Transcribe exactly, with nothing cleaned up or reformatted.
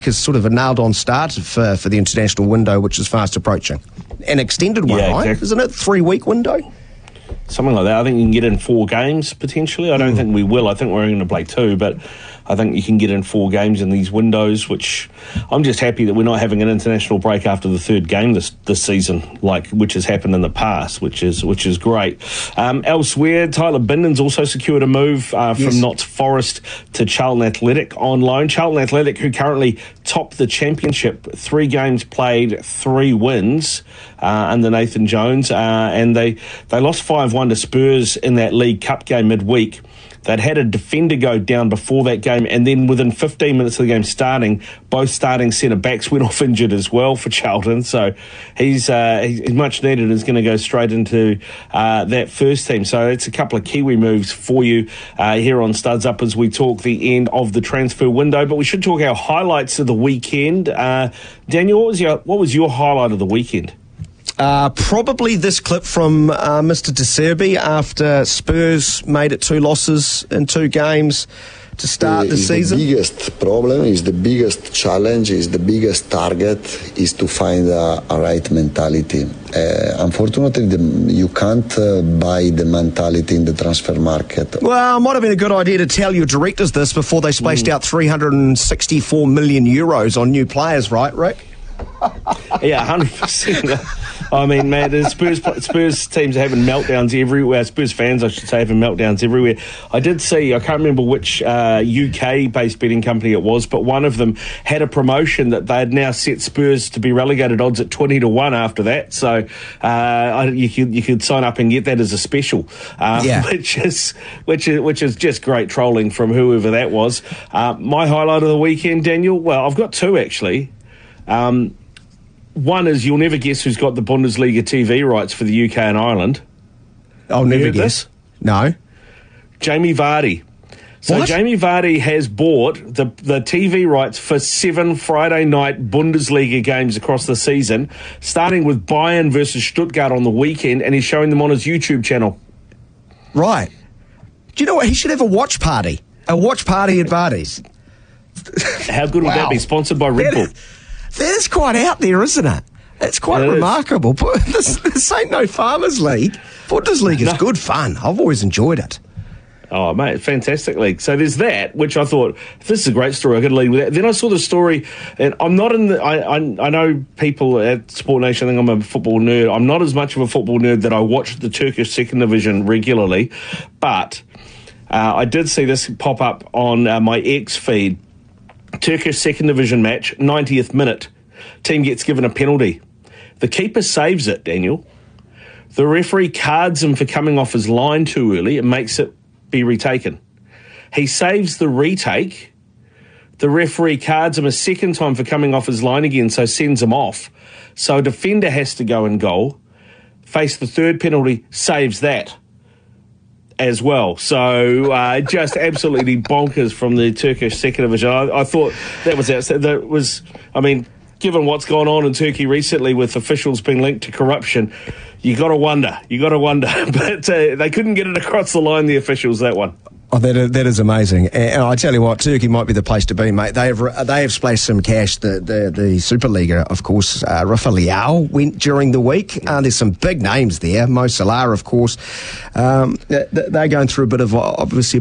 is sort of a nailed-on start for, for the international window, which is fast approaching. An extended one, yeah, right? Exactly. Isn't it? Three-week window? Something like that. I think you can get in four games, potentially. I don't mm. think we will. I think we're going to play two, but I think you can get in four games in these windows, which I'm just happy that we're not having an international break after the third game this this season, like which has happened in the past, which is which is great. Um, elsewhere, Tyler Binden's also secured a move uh, from yes. Notts Forest to Charlton Athletic on loan. Charlton Athletic, who currently top the championship, three games played, three wins uh, under Nathan Jones, uh, and they, they lost five one to Spurs in that League Cup game midweek. They'd had a defender go down before that game, and then within fifteen minutes of the game starting, both starting centre-backs went off injured as well for Charlton. So he's, uh, he's much needed and is going to go straight into uh, that first team. So it's a couple of Kiwi moves for you uh, here on Studs Up as we talk the end of the transfer window. But we should talk our highlights of the weekend. Uh, Daniel, what was your, what was your highlight of the weekend? Uh, probably this clip from uh, Mister De Zerbi after Spurs made it two losses in two games to start the season. The biggest problem, is the biggest challenge, is the biggest target, is to find a, a right mentality. Uh, unfortunately, the, you can't uh, buy the mentality in the transfer market. Well, it might have been a good idea to tell your directors this before they splashed mm. out three hundred sixty-four million euros on new players, right, Rick? Yeah, one hundred percent. I mean, man, the Spurs, Spurs teams are having meltdowns everywhere. Spurs fans, I should say, having meltdowns everywhere. I did see, I can't remember which uh, U K-based betting company it was, but one of them had a promotion that they had now set Spurs to be relegated odds at twenty to one after that. So uh, you could you could sign up and get that as a special, uh, yeah. which is which is which is just great trolling from whoever that was. Uh, my highlight of the weekend, Daniel. Well, I've got two actually. Um, One is you'll never guess who's got the Bundesliga T V rights for the U K and Ireland. I'll never guess. This? No. Jamie Vardy. So what? Jamie Vardy has bought the, the T V rights for seven Friday night Bundesliga games across the season, starting with Bayern versus Stuttgart on the weekend, and he's showing them on his YouTube channel. Right. Do you know what? He should have a watch party. A watch party at Vardy's. How good would wow. that be? Sponsored by Red Bull. That is quite out there, isn't it? It's quite it remarkable. But this, this ain't no Farmers League. Bundesliga is no. good fun. I've always enjoyed it. Oh, mate, fantastic league. So there's that, which I thought, this is a great story, I could lead with that. Then I saw the story, and I'm not in the, I, I, I know people at Sport Nation think I'm a football nerd. I'm not as much of a football nerd that I watch the Turkish second division regularly, but uh, I did see this pop up on uh, my X feed. Turkish second division match, ninetieth minute. Team gets given a penalty. The keeper saves it, Daniel. The referee cards him for coming off his line too early and makes it be retaken. He saves the retake. The referee cards him a second time for coming off his line again, so sends him off. So a defender has to go in goal, face the third penalty, saves that as well. So uh, just absolutely bonkers from the Turkish second division. I, I thought that was that was. I mean, given what's gone on in Turkey recently with officials being linked to corruption, you got to wonder. You got to wonder. But uh, they couldn't get it across the line, the officials, that one. Oh, that is, that is amazing. And I tell you what, Turkey might be the place to be, mate. They have they have splashed some cash. The the, the Superliga, of course. Uh, Rafa Leao went during the week. Uh, there's some big names there. Mo Salah, of course. Um, they're going through a bit of, obviously,